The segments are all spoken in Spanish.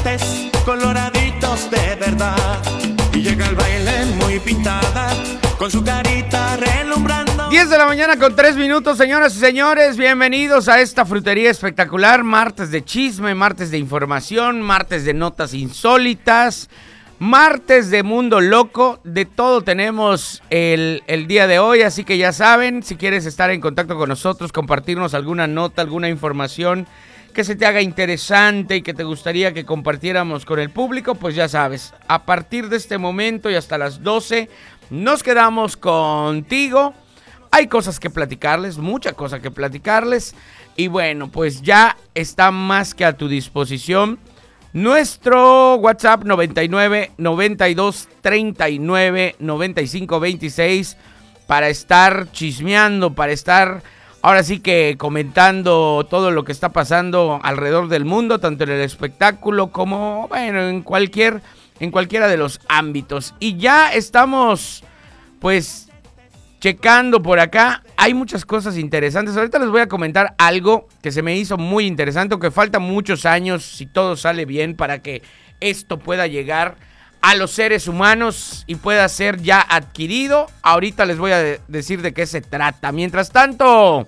dientes coloraditos de verdad. Y llega al baile muy pintada, con su carita relumbrando. 10 de la mañana con 3 minutos, señoras y señores. Bienvenidos a esta frutería espectacular. Martes de chisme, martes de información, martes de notas insólitas, martes de mundo loco. De todo tenemos el día de hoy, así que ya saben, si quieres estar en contacto con nosotros, compartirnos alguna nota, alguna información que se te haga interesante y que te gustaría que compartiéramos con el público, pues ya sabes, a partir de este momento y hasta las 12 nos quedamos contigo. Hay cosas que platicarles, mucha cosa que platicarles, y bueno, pues ya está más que a tu disposición nuestro WhatsApp 99 92 39 95 26 para estar chismeando, para estar ahora sí que comentando todo lo que está pasando alrededor del mundo, tanto en el espectáculo como, bueno, en cualquiera de los ámbitos. Y ya estamos, pues, checando por acá. Hay muchas cosas interesantes. Ahorita les voy a comentar algo que se me hizo muy interesante, aunque faltan muchos años, si todo sale bien, para que esto pueda llegar a los seres humanos y pueda ser ya adquirido. Ahorita les voy a decir de qué se trata. Mientras tanto,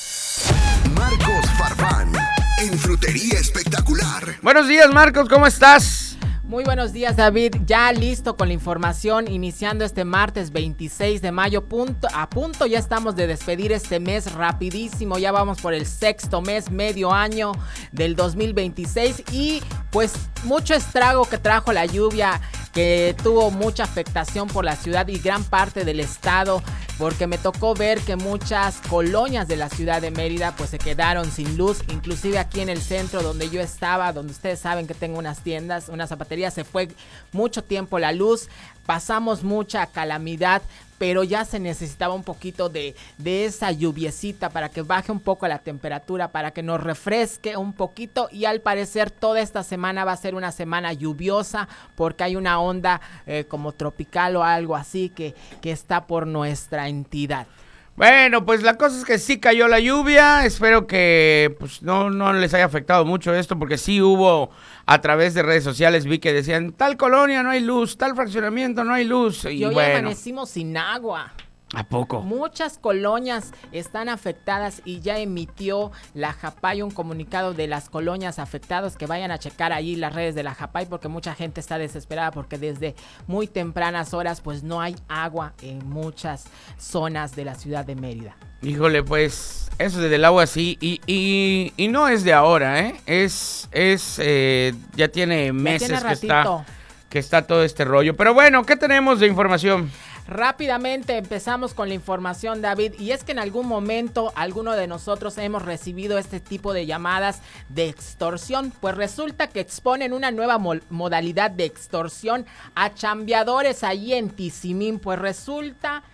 Marcos Farfán en Frutería Espectacular. Buenos días, Marcos, ¿cómo estás? Muy buenos días, David. Ya listo con la información, iniciando este martes 26 de mayo. A punto ya estamos de despedir este mes rapidísimo. Ya vamos por el sexto mes, medio año del 2026. Y pues mucho estrago que trajo la lluvia, que tuvo mucha afectación por la ciudad y gran parte del estado, porque me tocó ver que muchas colonias de la ciudad de Mérida pues se quedaron sin luz, inclusive aquí en el centro donde yo estaba, donde ustedes saben que tengo unas tiendas, una zapatería, se fue mucho tiempo la luz, pasamos mucha calamidad, pero ya se necesitaba un poquito de esa lluviecita para que baje un poco la temperatura, para que nos refresque un poquito, y al parecer toda esta semana va a ser una semana lluviosa porque hay una onda como tropical o algo así que está por nuestra entidad. Bueno, pues la cosa es que sí cayó la lluvia. Espero que pues no les haya afectado mucho esto, porque sí hubo, a través de redes sociales vi que decían, tal colonia no hay luz, tal fraccionamiento no hay luz. Y hoy bueno, amanecimos sin agua. ¿A poco? Muchas colonias están afectadas y ya emitió la JAPAI un comunicado de las colonias afectadas, que vayan a checar ahí las redes de la JAPAI, porque mucha gente está desesperada porque desde muy tempranas horas pues no hay agua en muchas zonas de la ciudad de Mérida. Híjole, pues eso del agua sí, y no es de ahora, ya tiene meses que está todo este rollo. Pero bueno, ¿qué tenemos de información? Rápidamente empezamos con la información, David, y es que en algún momento alguno de nosotros hemos recibido este tipo de llamadas de extorsión. Pues resulta que exponen una nueva modalidad de extorsión a chambeadores ahí en Tizimín. Pues resulta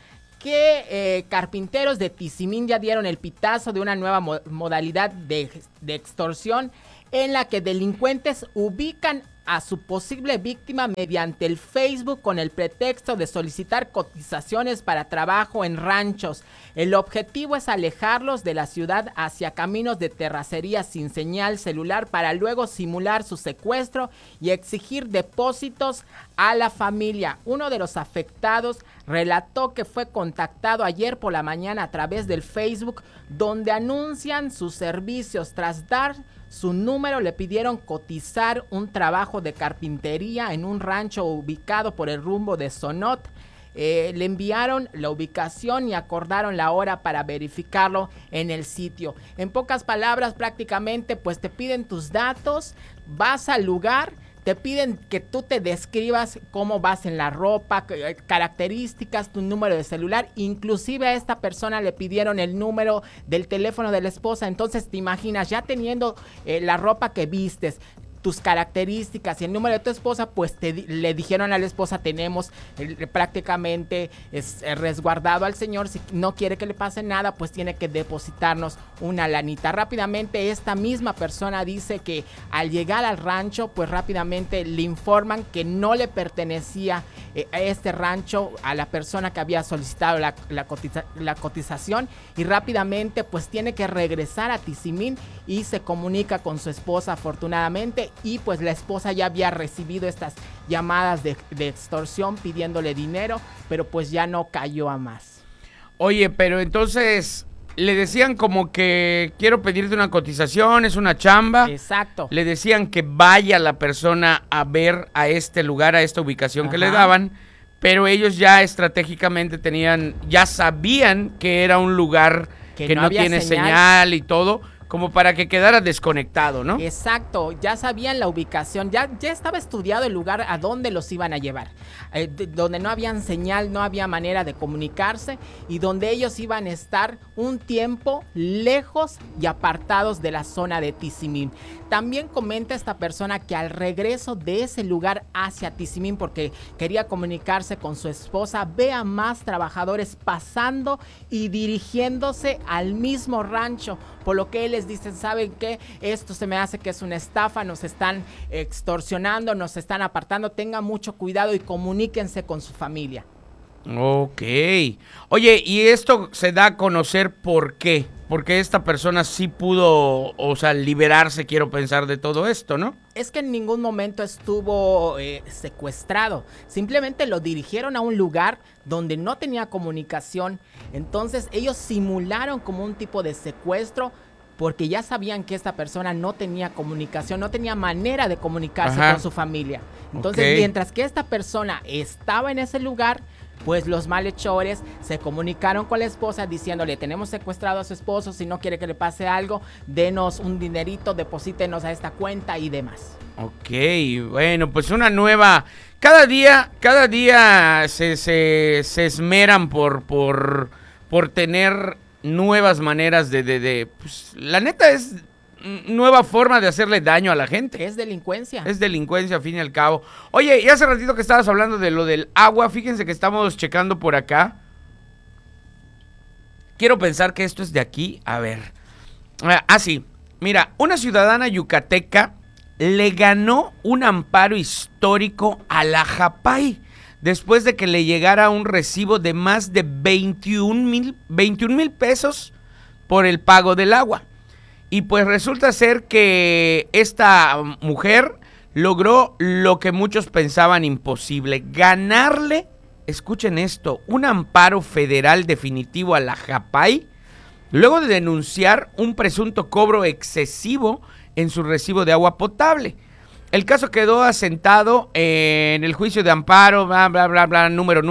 que carpinteros de Tizimín ya dieron el pitazo de una nueva modalidad de extorsión, en la que delincuentes ubican a su posible víctima mediante el Facebook con el pretexto de solicitar cotizaciones para trabajo en ranchos. El objetivo es alejarlos de la ciudad hacia caminos de terracería sin señal celular, para luego simular su secuestro y exigir depósitos a la familia. Uno de los afectados relató que fue contactado ayer por la mañana a través del Facebook, donde anuncian sus servicios. Tras dar su número, le pidieron cotizar un trabajo de carpintería en un rancho ubicado por el rumbo de Sonot. Le enviaron la ubicación y acordaron la hora para verificarlo en el sitio. En pocas palabras, prácticamente pues te piden tus datos, vas al lugar, te piden que tú te describas cómo vas en la ropa, características, tu número de celular. Inclusive a esta persona le pidieron el número del teléfono de la esposa. Entonces te imaginas, ya teniendo la ropa que vistes, tus características y el número de tu esposa, pues le dijeron a la esposa, tenemos prácticamente resguardado al señor, si no quiere que le pase nada, pues tiene que depositarnos una lanita. Rápidamente esta misma persona dice que al llegar al rancho, pues rápidamente le informan que no le pertenecía a este rancho a la persona que había solicitado la cotización, y rápidamente pues tiene que regresar a Tizimín y se comunica con su esposa afortunadamente, noche y pues la esposa ya había recibido estas llamadas de extorsión pidiéndole dinero, pero pues ya no cayó a más. Oye, pero entonces le decían como que quiero pedirte una cotización, es una chamba. Exacto. Le decían que vaya la persona a ver a este lugar, a esta ubicación que le daban, pero ellos ya estratégicamente ya sabían que era un lugar que no tiene señal y todo, como para que quedara desconectado, ¿no? Exacto, ya sabían la ubicación, ya estaba estudiado el lugar a donde los iban a llevar, donde no habían señal, no había manera de comunicarse y donde ellos iban a estar un tiempo lejos y apartados de la zona de Tizimín. También comenta esta persona que al regreso de ese lugar hacia Tizimín, porque quería comunicarse con su esposa, ve a más trabajadores pasando y dirigiéndose al mismo rancho, por lo que él les dice, ¿saben qué? Esto se me hace que es una estafa, nos están extorsionando, nos están apartando, tengan mucho cuidado y comuníquense con su familia. Ok. Oye, ¿y esto se da a conocer por qué? Porque esta persona sí pudo, o sea, liberarse, quiero pensar, de todo esto, ¿no? Es que en ningún momento estuvo secuestrado. Simplemente lo dirigieron a un lugar donde no tenía comunicación. Entonces ellos simularon como un tipo de secuestro porque ya sabían que esta persona no tenía comunicación, no tenía manera de comunicarse con su familia. Entonces, mientras que esta persona estaba en ese lugar, pues los malhechores se comunicaron con la esposa diciéndole, tenemos secuestrado a su esposo, si no quiere que le pase algo, denos un dinerito, deposítenos a esta cuenta y demás. Ok, bueno, pues una nueva... Cada día se esmeran por tener nuevas maneras pues, la neta es nueva forma de hacerle daño a la gente. Es delincuencia. Es delincuencia, al fin y al cabo. Oye, y hace ratito que estabas hablando de lo del agua, fíjense que estamos checando por acá. Quiero pensar que esto es de aquí. A ver. Sí. Mira, una ciudadana yucateca le ganó un amparo histórico a la Japay después de que le llegara un recibo de más de 21,000 pesos por el pago del agua. Y pues resulta ser que esta mujer logró lo que muchos pensaban imposible, ganarle, escuchen esto, un amparo federal definitivo a la Japay, luego de denunciar un presunto cobro excesivo en su recibo de agua potable. El caso quedó asentado en el juicio de amparo, número,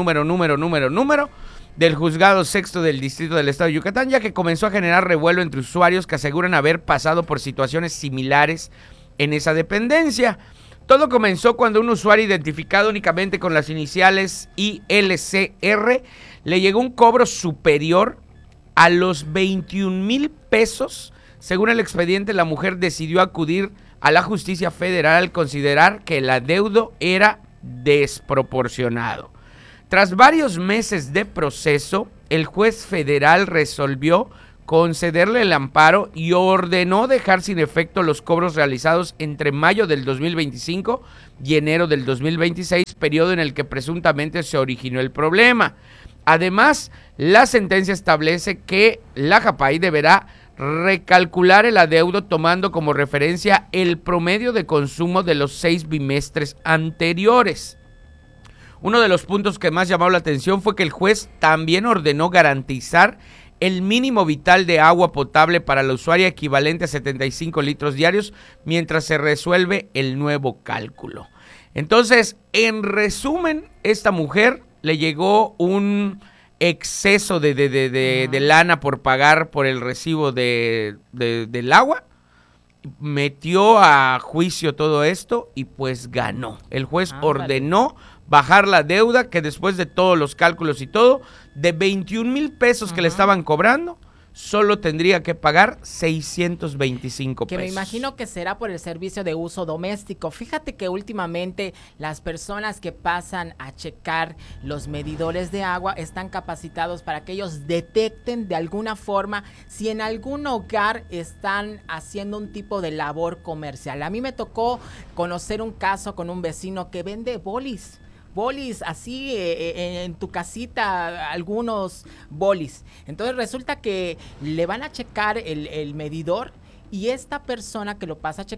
del juzgado sexto del distrito del estado de Yucatán, ya que comenzó a generar revuelo entre usuarios que aseguran haber pasado por situaciones similares en esa dependencia. Todo comenzó cuando un usuario identificado únicamente con las iniciales ILCR le llegó un cobro superior a los 21,000 pesos. Según el expediente, la mujer decidió acudir a la justicia federal al considerar que el adeudo era desproporcionado. Tras varios meses de proceso, el juez federal resolvió concederle el amparo y ordenó dejar sin efecto los cobros realizados entre mayo del 2025 y enero del 2026, periodo en el que presuntamente se originó el problema. Además, la sentencia establece que la Japay deberá recalcular el adeudo tomando como referencia el promedio de consumo de los 6 bimestres anteriores. Uno de los puntos que más llamó la atención fue que el juez también ordenó garantizar el mínimo vital de agua potable para la usuaria equivalente a 75 litros diarios mientras se resuelve el nuevo cálculo. Entonces, en resumen, esta mujer le llegó un exceso de lana por pagar por el recibo del agua, metió a juicio todo esto y pues ganó. El juez ordenó bajar la deuda, que después de todos los cálculos y todo, de 21,000 pesos que le estaban cobrando, solo tendría que pagar 625 pesos. Que me imagino que será por el servicio de uso doméstico. Fíjate que últimamente las personas que pasan a checar los medidores de agua están capacitados para que ellos detecten de alguna forma si en algún hogar están haciendo un tipo de labor comercial. A mí me tocó conocer un caso con un vecino que vende bolis así en tu casita, algunos bolis. Entonces resulta que le van a checar el medidor y esta persona que lo pasa a checar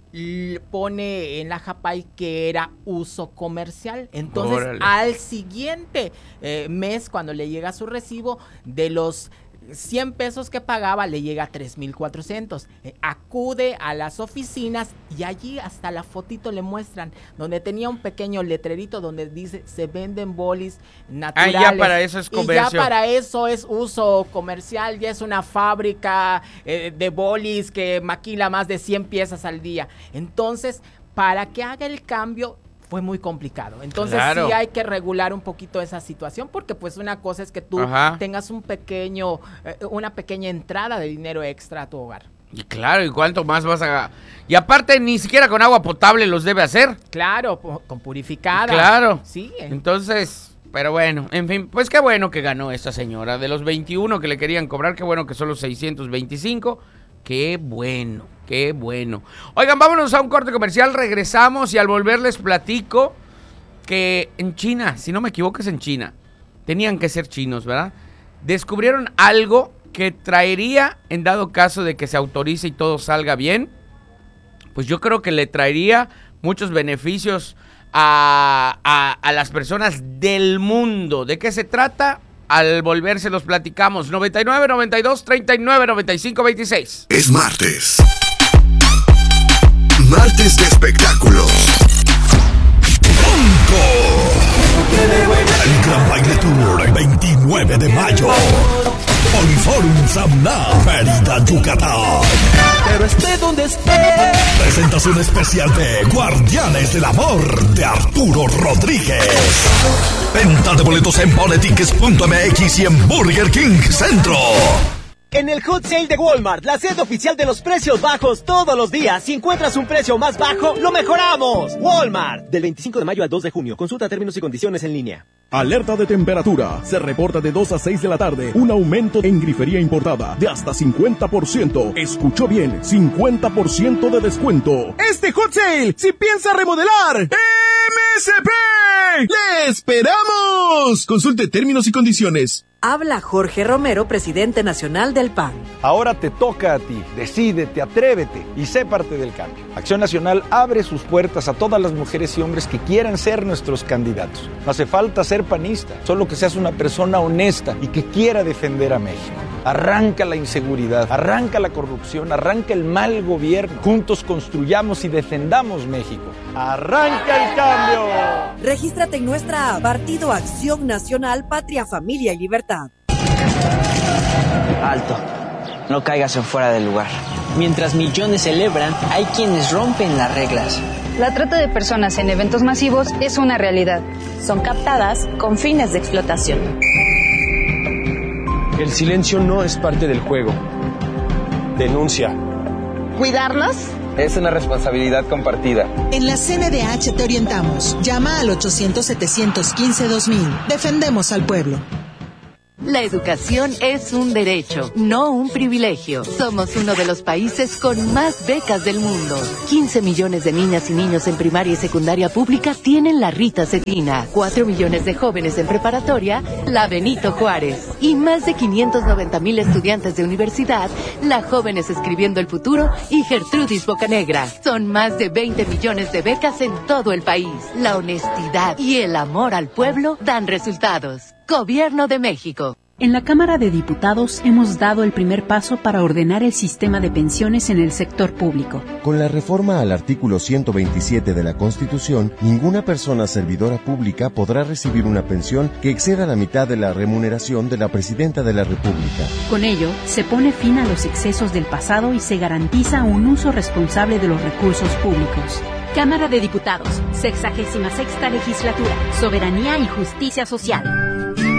pone en la Japay que era uso comercial. Entonces, Órale. al siguiente mes, cuando le llega su recibo, de los 100 pesos que pagaba, le llega a 3,400. Acude a las oficinas y allí hasta la fotito le muestran, donde tenía un pequeño letrerito donde dice, se venden bolis naturales. Ya para eso es comercio. Y ya para eso es uso comercial, ya es una fábrica de bolis que maquila más de 100 piezas al día. Entonces, para que haga el cambio, fue muy complicado. Entonces Claro. sí hay que regular un poquito esa situación, porque pues una cosa es que tú tengas una pequeña entrada de dinero extra a tu hogar. Y claro, ¿y cuánto más vas a...? Y aparte, ni siquiera con agua potable los debe hacer. Claro, con purificada. Claro. Sí. Entonces, pero bueno, en fin, pues qué bueno que ganó esta señora. De los 21 que le querían cobrar, qué bueno que son los 625. Qué bueno, qué bueno. Oigan, vámonos a un corte comercial, regresamos y al volver les platico que en China, si no me equivoco es en China, tenían que ser chinos, ¿verdad? Descubrieron algo que traería, en dado caso de que se autorice y todo salga bien, pues yo creo que le traería muchos beneficios a las personas del mundo. ¿De qué se trata? Al volver se los platicamos. 99 92 39 95 26. Es martes. Martes de espectáculos. El Gran Baile Tour, el 29 de mayo. Poliforum Samna, Mérida, Yucatán. Pero esté donde esté. Presentación especial de Guardianes del Amor de Arturo Rodríguez. Venta de boletos en boletickets.mx y en Burger King Centro. En el Hot Sale de Walmart, la sede oficial de los precios bajos todos los días. Si encuentras un precio más bajo, lo mejoramos. Walmart. Del 25 de mayo al 2 de junio. Consulta términos y condiciones en línea. Alerta de temperatura. Se reporta de 2 a 6 de la tarde un aumento en grifería importada de hasta 50%. Escuchó bien, 50% de descuento. Este Hot Sale, si piensa remodelar, MSP. ¡Le esperamos! Consulte términos y condiciones. Habla Jorge Romero, presidente nacional del PAN. Ahora te toca a ti. Decídete, atrévete y sé parte del cambio. Acción Nacional abre sus puertas a todas las mujeres y hombres que quieran ser nuestros candidatos. No hace falta ser panista, solo que seas una persona honesta y que quiera defender a México. Arranca la inseguridad, arranca la corrupción, arranca el mal gobierno. Juntos construyamos y defendamos México. ¡Arranca el cambio! Regístrate en nuestra app, Partido Acción Nacional, Patria, Familia y Libertad. Alto, no caigas en fuera del lugar. Mientras millones celebran, hay quienes rompen las reglas. La trata de personas en eventos masivos es una realidad. Son captadas con fines de explotación. El silencio no es parte del juego. Denuncia. ¿Cuidarnos? Es una responsabilidad compartida. En la CNDH te orientamos. Llama al 800-715-2000. Defendemos al pueblo. La educación es un derecho, no un privilegio. Somos uno de los países con más becas del mundo. 15 millones de niñas y niños en primaria y secundaria pública tienen la Rita Cetina. 4 millones de jóvenes en preparatoria, la Benito Juárez. Y más de 590,000 estudiantes de universidad, la Jóvenes Escribiendo el Futuro y Gertrudis Bocanegra. Son más de 20 millones de becas en todo el país. La honestidad y el amor al pueblo dan resultados. Gobierno de México. En la Cámara de Diputados hemos dado el primer paso para ordenar el sistema de pensiones en el sector público. Con la reforma al artículo 127 de la Constitución, ninguna persona servidora pública podrá recibir una pensión que exceda la mitad de la remuneración de la Presidenta de la República. Con ello, se pone fin a los excesos del pasado y se garantiza un uso responsable de los recursos públicos. Cámara de Diputados, 66ª Legislatura, Soberanía y Justicia Social.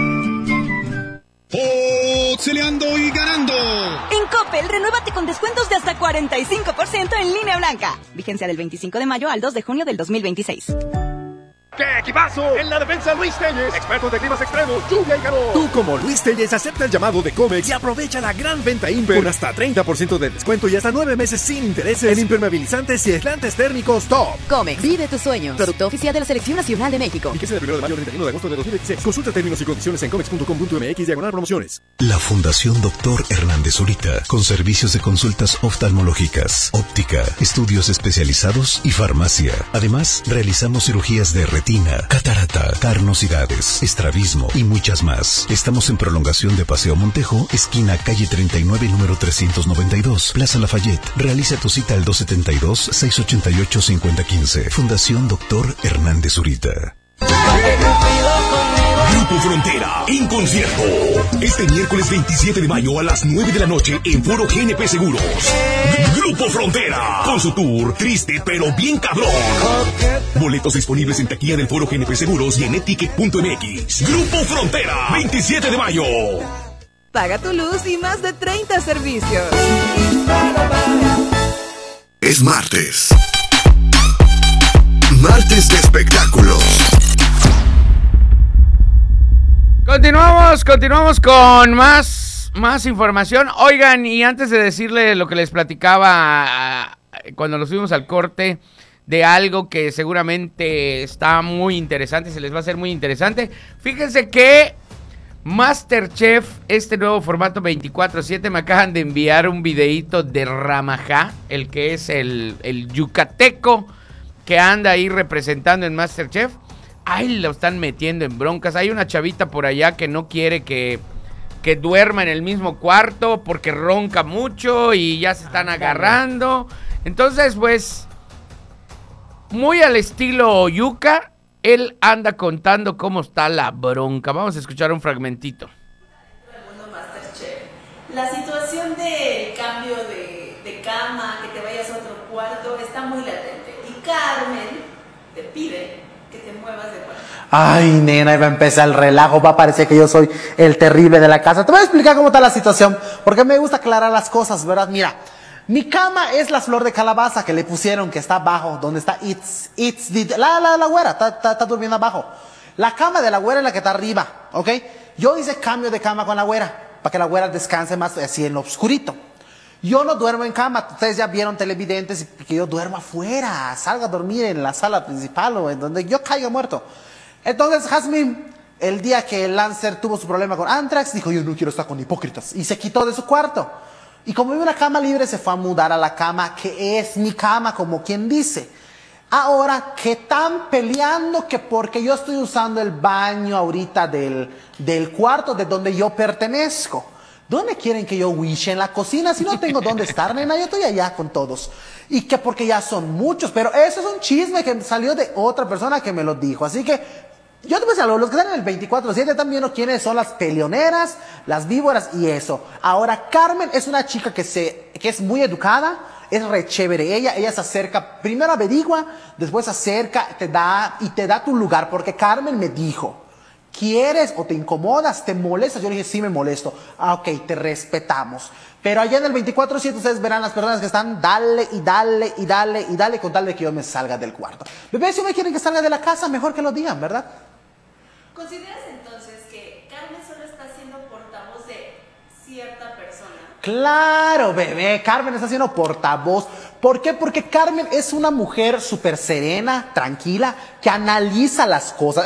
Foxeleando y ganando. En Coppel, renuévate con descuentos de hasta 45% en línea blanca. Vigencia del 25 de mayo al 2 de junio del 2026. ¡Qué equipazo! En la defensa, Luis Telles, experto de climas extremos, lluvia y calor. Tú, como Luis Telles, acepta el llamado de Comex y aprovecha la gran venta Imper con hasta 30% de descuento y hasta 9 meses sin intereses en impermeabilizantes y aislantes térmicos top. Comex, vive tus sueños. Producto oficial de la Selección Nacional de México. Fíjese del 1 de mayo al 31 de agosto de 2016. Consulta términos y condiciones en comex.com.mx/promociones. La Fundación Dr. Hernández Zurita, con servicios de consultas oftalmológicas, óptica, estudios especializados y farmacia. Además, realizamos cirugías de retina, catarata, carnosidades, estrabismo y muchas más. Estamos en prolongación de Paseo Montejo, esquina calle 39, número 392, Plaza Lafayette. Realiza tu cita al 272-688-5015. Fundación Dr. Hernández Zurita. Grupo Frontera, en concierto. Este miércoles 27 de mayo a las 9 de la noche en Foro GNP Seguros. Grupo Frontera, con su tour Triste pero bien cabrón. Boletos disponibles en taquilla del Foro GNP Seguros y en eticket.mx. Grupo Frontera, 27 de mayo. Paga tu luz y más de 30 servicios. Es martes. Martes de espectáculos. Continuamos con más información. Oigan, y antes de decirle lo que les platicaba cuando nos fuimos al corte, de algo que seguramente está muy interesante, se les va a hacer muy interesante. Fíjense que MasterChef, este nuevo formato 24/7, me acaban de enviar un videíto de Ramajá, el que es el yucateco que anda ahí representando en MasterChef. Ahí lo están metiendo en broncas. Hay una chavita por allá que no quiere que duerma en el mismo cuarto porque ronca mucho y ya se están agarrando. Entonces, pues, muy al estilo Yuka, él anda contando cómo está la bronca. Vamos a escuchar un fragmentito. La situación del cambio de cama, que te vayas a otro cuarto, está muy latente. Y Carmen te pide que te muevas de cuarto. Ay, nena, iba a empezar el relajo, va a parecer que yo soy el terrible de la casa. Te voy a explicar cómo está la situación, porque me gusta aclarar las cosas, ¿verdad? Mira, mi cama es la flor de calabaza que le pusieron, que está abajo, donde está la güera, está durmiendo abajo. La cama de la güera es la que está arriba, ¿ok? Yo hice cambio de cama con la güera, para que la güera descanse más así en lo oscurito. Yo no duermo en cama, ustedes ya vieron televidentes que yo duermo afuera, salgo a dormir en la sala principal o en donde yo caiga muerto. Entonces Jazmín, el día que el Lancer tuvo su problema con Anthrax, dijo yo no quiero estar con hipócritas y se quitó de su cuarto. Y como vive una cama libre, se fue a mudar a la cama que es mi cama, como quien dice. Ahora que están peleando que porque yo estoy usando el baño ahorita del cuarto de donde yo pertenezco. ¿Dónde quieren que yo wishe? En la cocina. Si no tengo dónde estar, nena, yo estoy allá con todos. Y que porque ya son muchos. Pero eso es un chisme que salió de otra persona que me lo dijo. Así que yo te voy a decir algo. Los que están en el 24/7 también no quiénes son las peleoneras, las víboras y eso. Ahora, Carmen es una chica que es muy educada. Es re chévere. Ella se acerca. Primero averigua, después se acerca, te da tu lugar. Porque Carmen me dijo, ¿quieres o te incomodas? ¿Te molestas? Yo le dije, sí me molesto. Ah, ok, te respetamos. Pero allá en el 24/7 ustedes verán las personas que están dale y dale y dale y dale con tal de que yo me salga del cuarto. Bebé, si me quieren que salga de la casa, mejor que lo digan, ¿verdad? ¿Consideras entonces que Carmen solo está siendo portavoz de cierta persona? Claro, bebé, Carmen está siendo portavoz. ¿Por qué? Porque Carmen es una mujer súper serena, tranquila, que analiza las cosas.